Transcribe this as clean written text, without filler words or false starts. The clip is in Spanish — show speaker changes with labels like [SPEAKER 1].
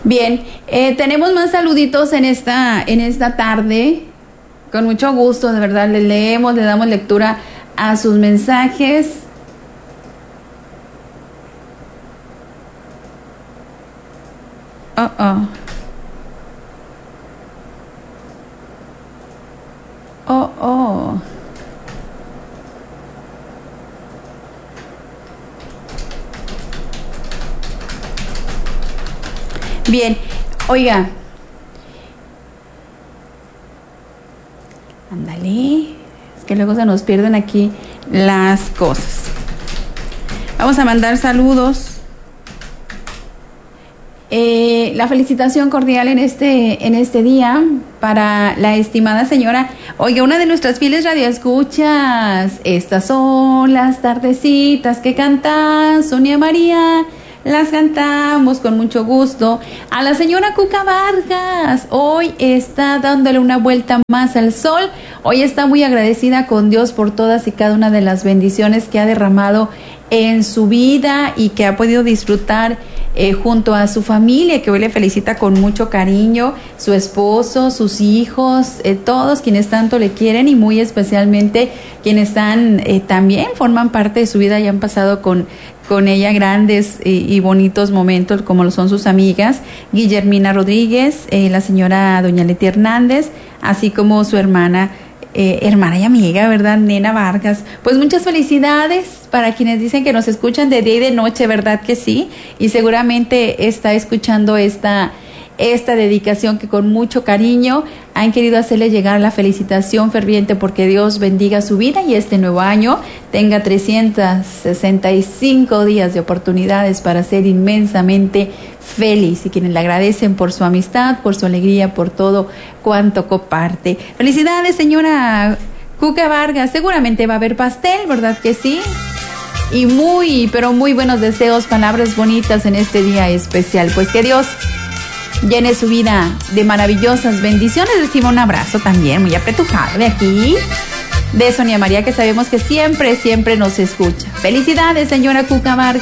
[SPEAKER 1] Bien, tenemos más saluditos en esta tarde. Con mucho gusto, de verdad, le leemos, le damos lectura a sus mensajes. Bien, oiga. Ándale, es que luego se nos pierden aquí las cosas. Vamos a mandar saludos. La felicitación cordial en este día para la estimada señora, oiga, una de nuestras fieles radioescuchas. Estas son las tardecitas que cantan Sonia María. Las cantamos con mucho gusto. A la señora Cuca Vargas, hoy está dándole una vuelta más al sol. Hoy está muy agradecida con Dios por todas y cada una de las bendiciones que ha derramado en su vida y que ha podido disfrutar junto a su familia, que hoy le felicita con mucho cariño, su esposo, sus hijos, todos quienes tanto le quieren y muy especialmente quienes también forman parte de su vida y han pasado con ella grandes y bonitos momentos, como lo son sus amigas Guillermina Rodríguez, la señora doña Leti Hernández, así como su hermana y amiga, ¿verdad? Nena Vargas. Pues muchas felicidades para quienes dicen que nos escuchan de día y de noche, ¿verdad que sí? Y seguramente está escuchando esta dedicación que con mucho cariño han querido hacerle llegar la felicitación ferviente porque Dios bendiga su vida y este nuevo año tenga 365 días de oportunidades para ser inmensamente feliz, y quienes le agradecen por su amistad, por su alegría, por todo cuanto comparte. Felicidades, señora Cuca Vargas. Seguramente va a haber pastel, ¿verdad que sí? Y pero muy buenos deseos, palabras bonitas en este día especial. Pues que Dios llene su vida de maravillosas bendiciones. Reciba un abrazo también muy apretujado de aquí, de Sonia María, que sabemos que siempre nos escucha. Felicidades, señora Cuca Vargas.